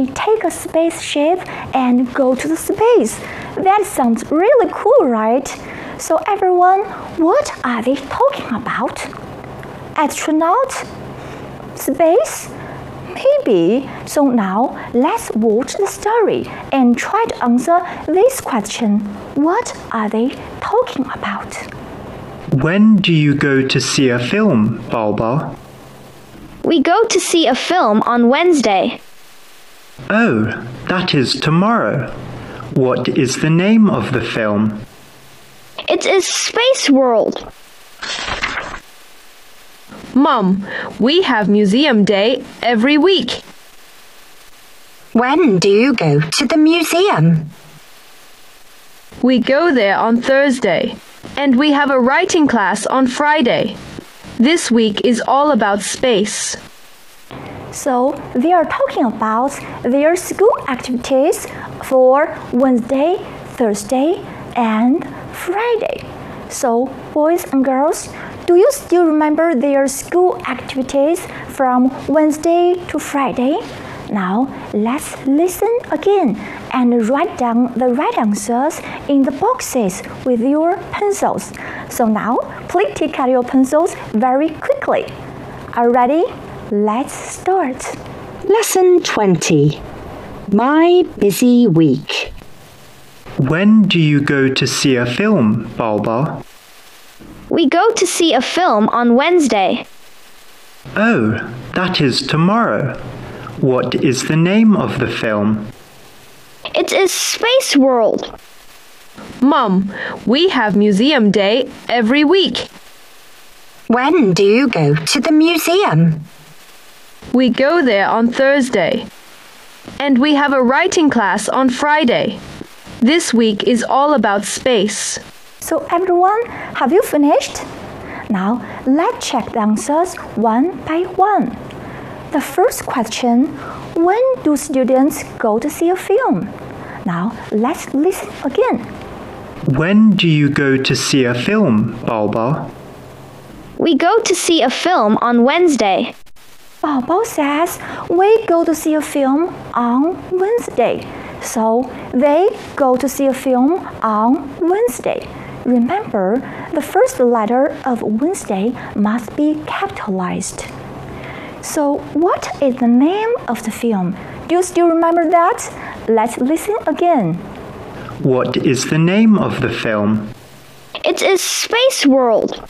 they take a spaceship and go to the space. That sounds really cool, right? So everyone, what are they talking about? Astronaut? Space? Maybe. So now let's watch the story and try to answer this question. What are they talking about? When do you go to see a film, Balba? We go to see a film on Wednesday. Oh, that is tomorrow. What is the name of the film? It is Space World. Mom, we have museum day every week. When do you go to the museum? We go there on Thursday, and we have a writing class on Friday. This week is all about space. So they are talking about their school activities for Wednesday, Thursday, and Friday. So boys and girls, do you still remember their school activities from Wednesday to Friday? Now let's listen again and write down the right answers in the boxes with your pencils. So now please take out your pencils very quickly. Are you ready? Let's start. Lesson 20. My busy week. When do you go to see a film, Balba? We go to see a film on Wednesday. Oh, that is tomorrow. What is the name of the film? It is Space World. Mom, we have museum day every week. When do you go to the museum? We go there on Thursday, and we have a writing class on Friday. This week is all about space. So everyone, have you finished? Now let's check the answers one by one. The first question, when do students go to see a film? Now let's listen again. When do you go to see a film, Balba? We go to see a film on Wednesday. Bao says we go to see a film on Wednesday. So they go to see a film on Wednesday. Remember, the first letter of Wednesday must be capitalized. So what is the name of the film? Do you still remember that? Let's listen again. What is the name of the film? It is Space World.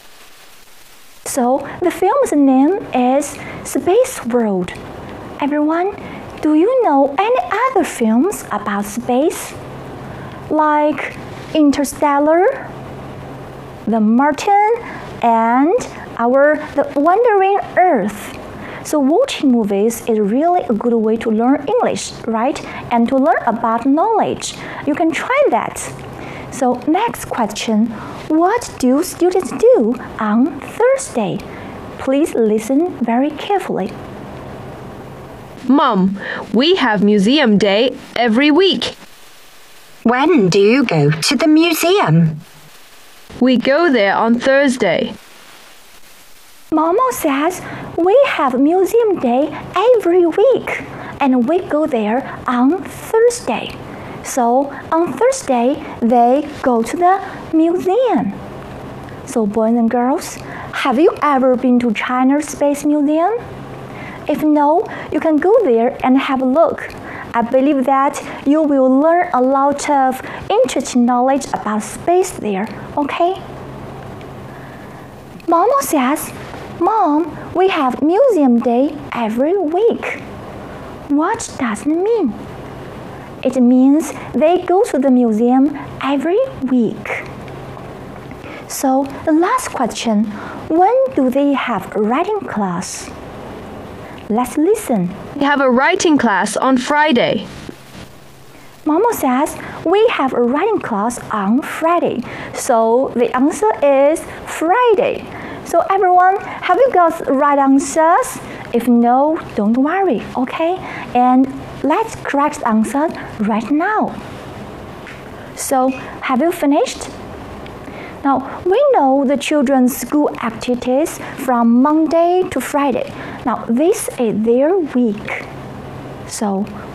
So the film's name is Space World. Everyone, do you know any other films about space? Like Interstellar, The Martian, and The Wandering Earth. So watching movies is really a good way to learn English, right? And to learn about knowledge. You can try that. So next question, what do students do on Thursday? Please listen very carefully. Mom, we have museum day every week. When do you go to the museum? We go there on Thursday. Momo says we have museum day every week and we go there on Thursday. So on Thursday, they go to the museum. So boys and girls, have you ever been to China Space Museum? If no, you can go there and have a look. I believe that you will learn a lot of interesting knowledge about space there, okay? Momo says, Mom, we have museum day every week. What does it mean? It means they go to the museum every week. So the last question, when do they have a writing class? Let's listen. We have a writing class on Friday. Momo says we have a writing class on Friday. So the answer is Friday. So everyone, have you got the right answers? If no, don't worry, okay? And let's correct the answer right now. So have you finished? Now, we know the children's school activities from Monday to Friday. Now, this is their week. So,